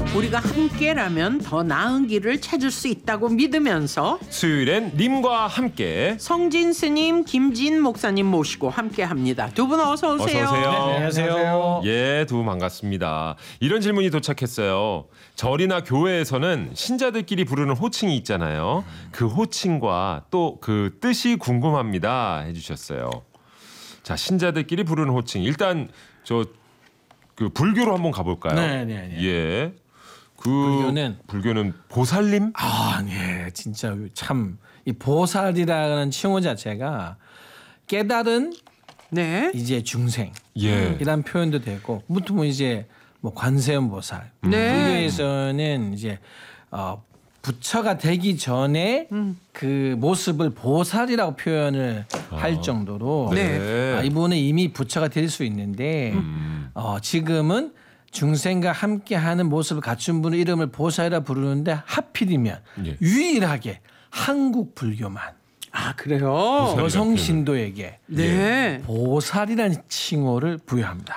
우리가 함께라면 더 나은 길을 찾을 수 있다고 믿으면서 수요일엔 님과 함께 성진 스님, 김진 목사님 모시고 함께합니다. 두 분 어서 오세요. 어서 오세요. 네, 안녕하세요. 예, 두 분 반갑습니다. 이런 질문이 도착했어요. 절이나 교회에서는 신자들끼리 부르는 호칭이 있잖아요. 그 호칭과 또 그 뜻이 궁금합니다 해주셨어요. 자, 신자들끼리 부르는 호칭. 일단 그 불교로 한번 가볼까요? 네. 예. 불교는 보살님? 네, 진짜 참 이 보살이라는 칭호 자체가 깨달은 네. 이제 중생 예. 이란 표현도 되고, 무튼 이제 뭐 관세음 보살. 네. 불교에서는 이제 부처가 되기 전에 그 모습을 보살이라고 표현을 할 정도로 네. 이분은 이미 부처가 될 수 있는데 지금은 중생과 함께하는 모습을 갖춘 분의 이름을 보살이라 부르는데 하필이면 예. 유일하게 한국 불교만 아, 그래요? 보살이라는 여성 신도에게 네. 보살이라는 칭호를 부여합니다.